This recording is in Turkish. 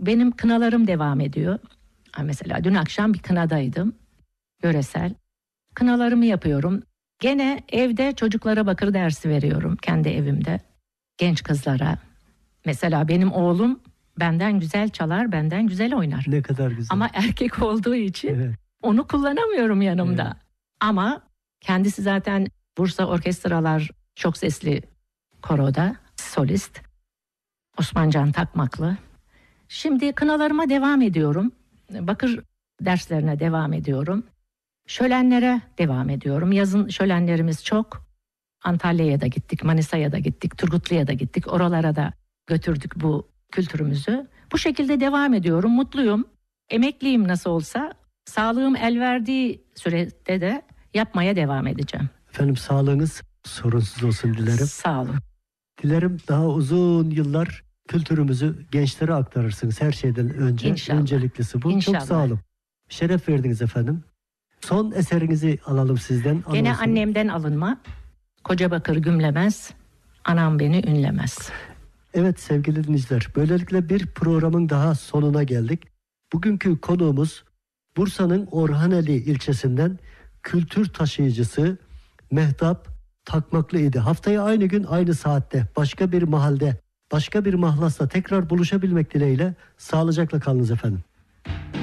benim kınalarım devam ediyor. Mesela dün akşam bir kınadaydım. Yöresel. Kınalarımı yapıyorum. Gene evde çocuklara bakır dersi veriyorum kendi evimde. Genç kızlara. Mesela benim oğlum benden güzel çalar, benden güzel oynar. Ne kadar güzel. Ama erkek olduğu için Evet. onu kullanamıyorum yanımda. Evet. Ama kendisi zaten Bursa Orkestralar çok sesli koroda solist. Osmancan Takmaklı. Şimdi kınalarıma devam ediyorum. Bakır derslerine devam ediyorum. Şölenlere devam ediyorum. Yazın şölenlerimiz çok. Antalya'ya da gittik, Manisa'ya da gittik, Turgutlu'ya da gittik. Oralara da götürdük bu kültürümüzü. Bu şekilde devam ediyorum. Mutluyum. Emekliyim nasıl olsa. Sağlığım el verdiği sürede de yapmaya devam edeceğim. Efendim sağlığınız sorunsuz olsun dilerim. Sağ olun. Dilerim daha uzun yıllar kültürümüzü gençlere aktarırsınız her şeyden önce. İnşallah. Önceliklisi bu. İnşallah. Çok sağ olun. Şeref verdiniz efendim. Son eserinizi alalım sizden. Gene Anonsu. annemden alınma. Koca bakır gümlemez, anam beni ünlemez. Evet sevgili dinleyiciler, böylelikle bir programın daha sonuna geldik. Bugünkü konuğumuz Bursa'nın Orhaneli ilçesinden kültür taşıyıcısı Mehtap Takmaklı idi. Haftaya aynı gün aynı saatte başka bir mahalde, başka bir mahlasla tekrar buluşabilmek dileğiyle sağlıcakla kalınız efendim.